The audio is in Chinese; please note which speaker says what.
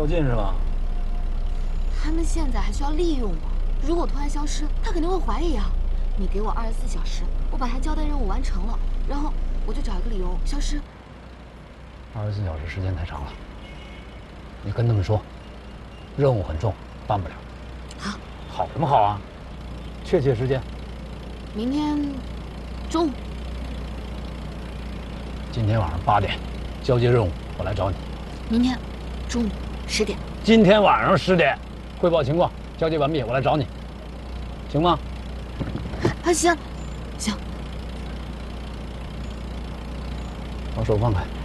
Speaker 1: 较劲是吧？
Speaker 2: 他们现在还需要利用我，如果突然消失，他肯定会怀疑啊。你给我24小时，我把他交代任务完成了，然后我就找一个理由消失。
Speaker 1: 24小时时间太长了，你跟他们说，任务很重，办不了。
Speaker 2: 好。
Speaker 1: 好什么好啊？确切时间。
Speaker 2: 明天中午。
Speaker 1: 今天晚上8点，交接任务，我来找你。
Speaker 2: 明天中午10点。
Speaker 1: 今天晚上10点，汇报情况，交接完毕，我来找你，行吗？
Speaker 2: 啊，行，行。
Speaker 1: 把手放开。